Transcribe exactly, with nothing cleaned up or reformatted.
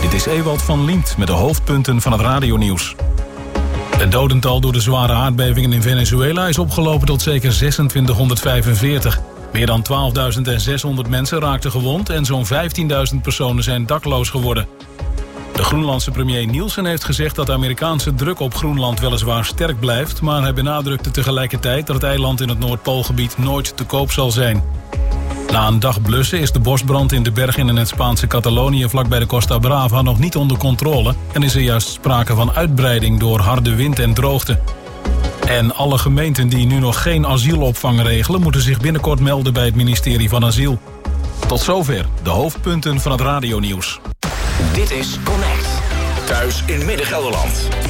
Dit is Ewald van Liemt met de hoofdpunten van het radionieuws. Het dodental door de zware aardbevingen in Venezuela is opgelopen tot zeker zesentwintighonderdvijfenveertig. Meer dan twaalfduizend zeshonderd mensen raakten gewond en zo'n vijftienduizend personen zijn dakloos geworden. De Groenlandse premier Nielsen heeft gezegd dat de Amerikaanse druk op Groenland weliswaar sterk blijft, maar hij benadrukte tegelijkertijd dat het eiland in het Noordpoolgebied nooit te koop zal zijn. Na een dag blussen is de bosbrand in de bergen in het Spaanse Catalonië vlakbij de Costa Brava nog niet onder controle en is er juist sprake van uitbreiding door harde wind en droogte. En alle gemeenten die nu nog geen asielopvang regelen moeten zich binnenkort melden bij het ministerie van Asiel. Tot zover de hoofdpunten van het radionieuws. Dit is Connect. Thuis in Midden-Gelderland.